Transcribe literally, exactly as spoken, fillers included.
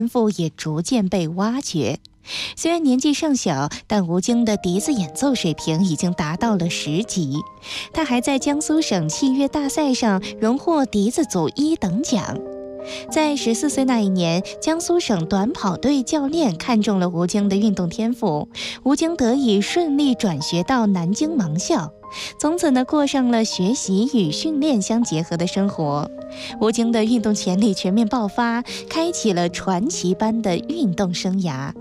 天赋也逐渐被挖掘。虽然年纪尚小，但吴京的笛子演奏水平已经达到了十级。他还在江苏省器乐大赛上荣获笛子组一等奖。在十四岁那一年，江苏省短跑队教练看中了吴京的运动天赋，吴京得以顺利转学到南京盲校，从此呢过上了学习与训练相结合的生活。吴京的运动潜力全面爆发，开启了传奇般的运动生涯。